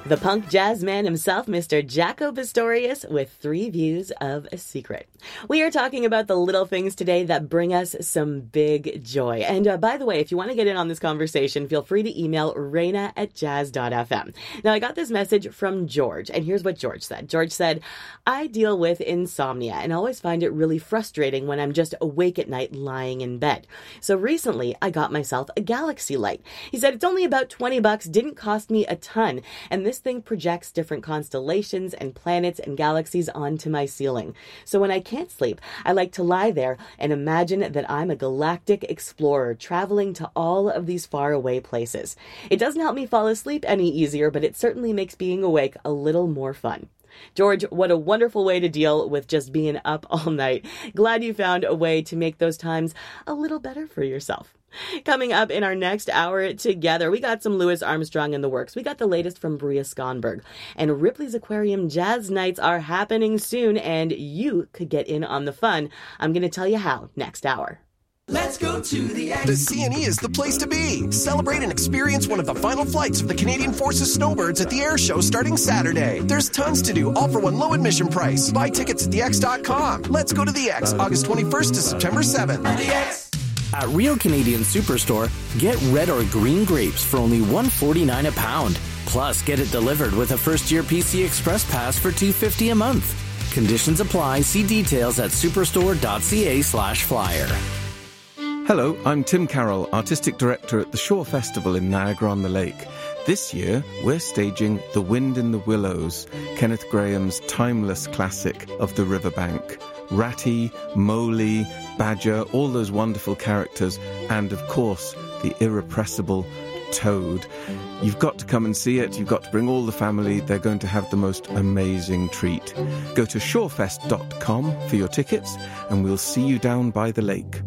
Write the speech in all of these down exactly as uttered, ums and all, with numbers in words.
The punk jazz man himself, Mister Jaco Pastorius, with three views of a secret. We are talking about the little things today that bring us some big joy. And uh, by the way, if you want to get in on this conversation, feel free to email Raina at jazz dot f m. Now, I got this message from George, and here's what George said. George said, I deal with insomnia and always find it really frustrating when I'm just awake at night lying in bed. So recently, I got myself a Galaxy light. He said it's only about twenty bucks, didn't cost me a ton, and this thing projects different constellations and planets and galaxies onto my ceiling. So when I can't sleep, I like to lie there and imagine that I'm a galactic explorer traveling to all of these faraway places. It doesn't help me fall asleep any easier, but it certainly makes being awake a little more fun. George, what a wonderful way to deal with just being up all night. Glad you found a way to make those times a little better for yourself. Coming up in our next hour together, we got some Louis Armstrong in the works. We got the latest from Bria Skonberg. And Ripley's Aquarium Jazz Nights are happening soon, and you could get in on the fun. I'm going to tell you how next hour. Let's go to the X. The C N E is the place to be. Celebrate and experience one of the final flights of the Canadian Forces Snowbirds at the air show starting Saturday. There's tons to do, all for one low admission price. Buy tickets at the x dot com. Let's go to the X, August twenty-first to September seventh. The X. At Real Canadian Superstore, get red or green grapes for only one dollar and forty-nine cents a pound. Plus, get it delivered with a first-year P C Express Pass for two dollars and fifty cents a month. Conditions apply. See details at superstore.ca slash flyer. Hello, I'm Tim Carroll, Artistic Director at the Shore Festival in Niagara-on-the-Lake. This year, we're staging The Wind in the Willows, Kenneth Grahame's timeless classic of the riverbank. Ratty, Mowgli, Badger, all those wonderful characters, and of course, the irrepressible Toad. You've got to come and see it. You've got to bring all the family. They're going to have the most amazing treat. Go to shorefest dot com for your tickets, and we'll see you down by the lake.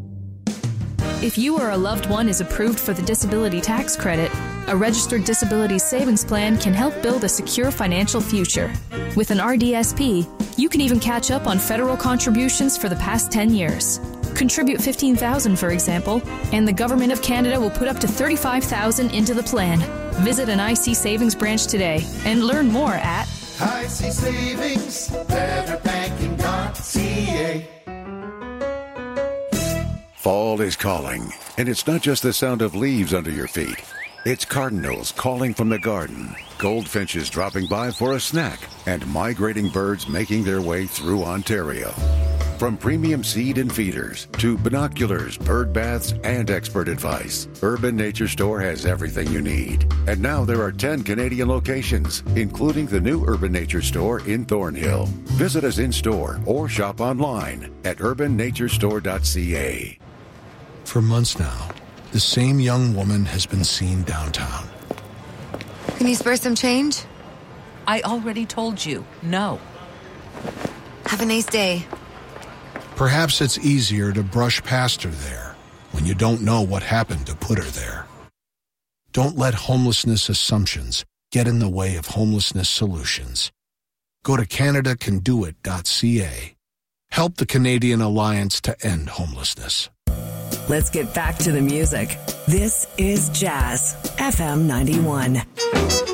If you or a loved one is approved for the disability tax credit, a registered disability savings plan can help build a secure financial future. With an R D S P, you can even catch up on federal contributions for the past ten years. Contribute fifteen thousand dollars, for example, and the Government of Canada will put up to thirty-five thousand dollars into the plan. Visit an I C Savings branch today and learn more at I C Savings, better banking dot c a. Fall is calling, and it's not just the sound of leaves under your feet. It's cardinals calling from the garden, goldfinches dropping by for a snack, and migrating birds making their way through Ontario. From premium seed and feeders to binoculars, bird baths, and expert advice, Urban Nature Store has everything you need. And now there are ten Canadian locations, including the new Urban Nature Store in Thornhill. Visit us in-store or shop online at urban nature store dot c a. For months now, the same young woman has been seen downtown. Can you spare some change? I already told you, no. Have a nice day. Perhaps it's easier to brush past her there when you don't know what happened to put her there. Don't let homelessness assumptions get in the way of homelessness solutions. Go to canada can do it dot c a. Help the Canadian Alliance to End Homelessness. Let's get back to the music. This is Jazz, F M ninety-one.